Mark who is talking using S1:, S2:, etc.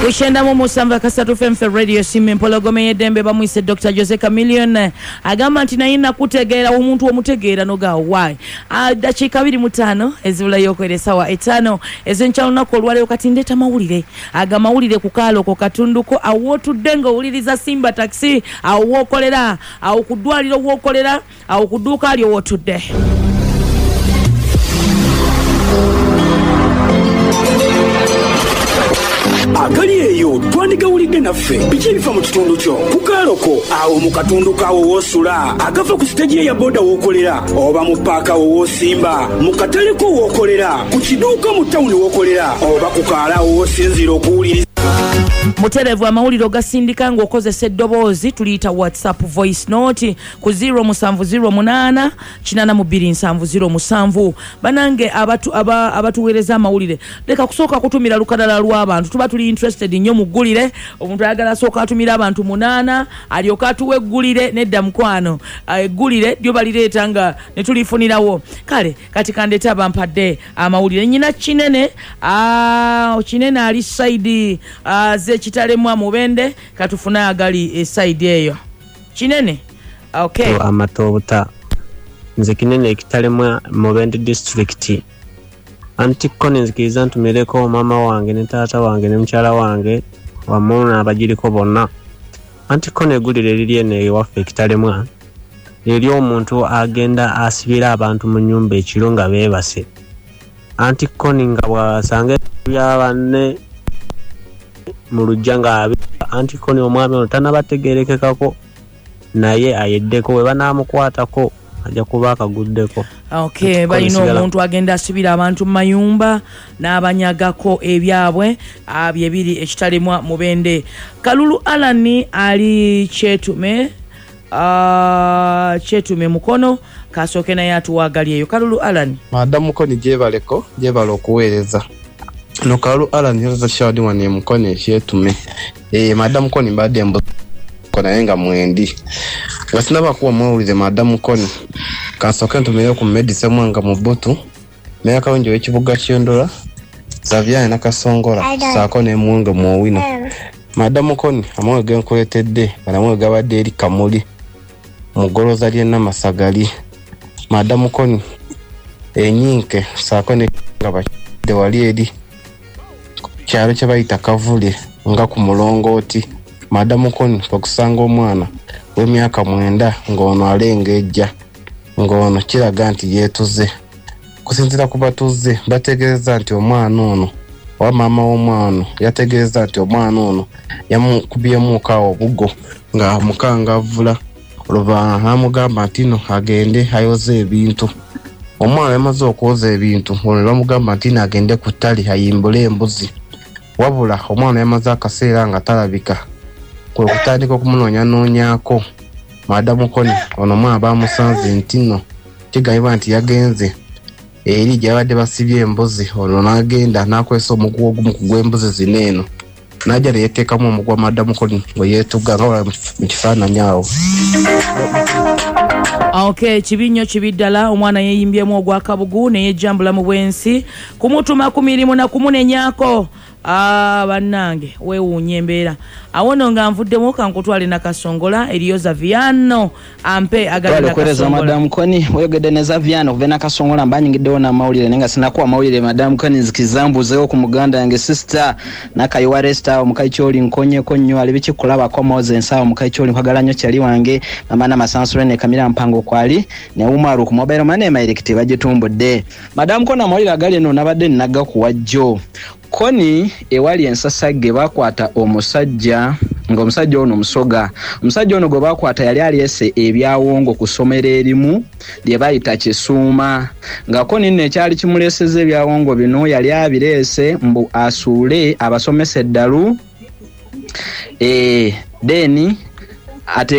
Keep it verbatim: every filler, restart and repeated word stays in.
S1: Kushenda mu musamba kasatu F M Radio simu empologome yedembe bamwise Doctor Jose Chameleone agamba nti nayina kutegeera omuntu omutegeera noga why adachika abiri mu ttaano ezibula yokwere sawa etano ezenchalo nako lwale kati ndeta mawulire aga mawulire kukaalo ko katunduko awotudde nga owuliriza Simba taxi awokolera awo kudwaliro wokolera awo kuduka ali wotudde
S2: agali eyo twandikawulidde naffe biki ebifa mu kitundu kyo kukaaloko awo mu katundu kaawo woosula agava ku siteji ya boda wookolera oba mu paaka woosimba mu katale ko wookolera ku kiduuka mu tawuni wookolera oba ku kaalawo woosinzira okuwuliriza
S1: Muterevu amawuliro gasindika ng'okozesa eddoboozi tuliyita WhatsApp voice note ku zero musanvu zero munaana kinaana mu bbiri nsanvu zero musanvu banange abatu aba abatuweereza amawulire leka kusooka kutumira lukadala lw'abantu tuba tuli interested nnyo mu ggulire omuntu ayagala asooka atumira abantu munaana alyoka atuwa eggulire nedda mukwano eggulire lyo balireeta nga ne tulifunirawo kale kati kandeeta bampadde amawulire nnyina kinene kinene ali side ze kitalemwa mubende katufuna agali e side eyo kinene okay
S3: amatobota nze kinene kitalemwa mubende district anti Collins kiza ntumireko mama wange ne tata wange ne mchala wange wamona abajiriko bonna anti kone gulire liliye ne waffe kitalemwa lili omuntu agenda asibira abantu mu nyumba ekirunga bebase anti Collins nga bwasange byabanne mu lujjanga anti Collins omwami ono tanabategerekekako naye ayeddeko we banamukwatako ajja kuba akaguddeko
S1: okay balino omuntu agenda asibira abantu mu mayumba n'abanyagako ebyabwe abye biri ekitalemwa mubende Kalulu Alani ali Kyetume uh, Kyetume mukono kasooke naye atuwagali eyo Kalulu Alani
S4: Madam Mukoni jebaleko jebalo okuweereza no Kalulu Alani yoza shawadi wane Mukoni Kyetume eh Madam Mukoni mbadde mbo kona yenga mwendi wasinaba kuwa mwulize Madam Mukoni kasooke ntumire ku medicine mwanga mu butu meya kawonje w'ekibuga ky'Endora Xavier na Kasongola saako ne mwanga mu wino Madam Mukoni amwe genkoletedde banamwe gabadde eri Kamuli mugoloza lye na Masagali Madam Mukoni enyinke saako ne ngaba de wali eri kyalo kye bayita Kavule nga ku mulongooti Madam Mukoni okusanga omwana w'emyaka mwenda ng'ono alengejja ng'ono kiraga nti yeetuze kusinzira ku batuze bategeeza nti omwana ono wa mama w'omwana yategeeza nti omwana ono yamukubyemu kaawo obugo nga mukanga avula olwa amugamba nti no agende ayoze ebintu omwana yamaze okwoza ebintu ono bamugamba nti agende ku ttale ayimbule embuzi wabula omwana yamaze akaseera nga talabika kwe kutandika okumunoonyanyoonyaako Madam Mukoni ono mwana bamusanze nti no kigambibwa nti yagenze eri gyabadde basibye embuzi ono n'agenda n'akwesa omuguwa ogumu ku gw'embuzi zino eno n'ajja ne yeeteekamu omugwa Madam Mukoni we yeetuga nga mu kifaananyi awo
S1: okay kibinyo kibiddala omwana yeeyimbyemu ogwakabugu ne yejjambula mu bwensi kumutuma ku mirimu na kumunenyaako ah bannange weewuunye embeera awono nga nvuddemu kankutwale na Kasongola eriyo Zaviano ampe agala
S5: Kasongola Madam Mukoni oyogedde ne Zaviano vena Kasongola mbanyingiddewo na mawulire nenga sinakuwa mawulire Madam Mukoni zikizambuzeewo ku muganda yange sister nakayiwa resta omukayi kyoli nkonyeko nnyo ali bikikulaba ko Moses awo omukayi kyoli nkwagala nnyo kyali wange mama na Masansule ne Kamira mpango kwali ne umaru ku mobile money mailekiti bagitumbudde Madam Mukoni amawulire agali no nabadde nnaga kuwajjo Koni ewali ensasage bakwata omusajja ngo omusajja ono musoga omusajja ono go bakwata yali aliyese ebyawongo kusomera erimu lye bayita Kisuuma nga Koni nne kyali kimuleseze ebyawongo bino yali abirese mbu asuule abasomesa eddalu eh deni ate